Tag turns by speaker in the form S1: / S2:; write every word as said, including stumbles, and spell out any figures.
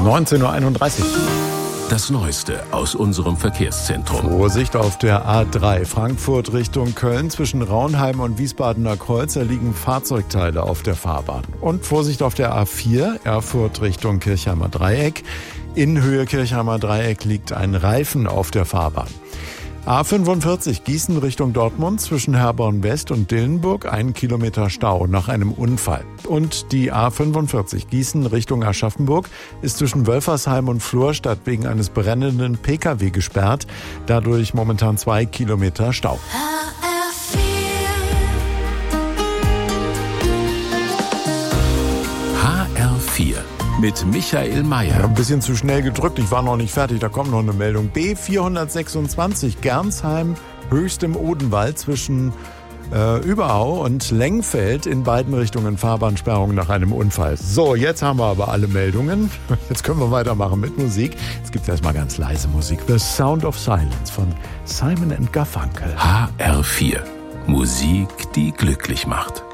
S1: neunzehn Uhr einunddreißig.
S2: Das Neueste aus unserem Verkehrszentrum.
S1: Vorsicht auf der A drei Frankfurt Richtung Köln. Zwischen Raunheim und Wiesbadener Kreuz, da liegen Fahrzeugteile auf der Fahrbahn. Und Vorsicht auf der A vier Erfurt Richtung Kirchheimer Dreieck. In Höhe Kirchheimer Dreieck liegt ein Reifen auf der Fahrbahn. A fünfundvierzig Gießen Richtung Dortmund, zwischen Herborn West und Dillenburg, ein Kilometer Stau nach einem Unfall. Und die A fünfundvierzig Gießen Richtung Aschaffenburg ist zwischen Wölfersheim und Florstadt wegen eines brennenden Pkw gesperrt. Dadurch momentan zwei Kilometer Stau.
S2: H R vier mit Michael Mayer.
S1: Ja, ein bisschen zu schnell gedrückt, ich war noch nicht fertig, da kommt noch eine Meldung. B vierhundertsechsundzwanzig Gernsheim, Höchst im Odenwald zwischen äh, Überau und Lengfeld, in beiden Richtungen Fahrbahnsperrung nach einem Unfall. So, jetzt haben wir aber alle Meldungen. Jetzt können wir weitermachen mit Musik. Jetzt gibt es erstmal ganz leise Musik. The Sound of Silence von Simon and Garfunkel.
S2: H R vier. Musik, die glücklich macht.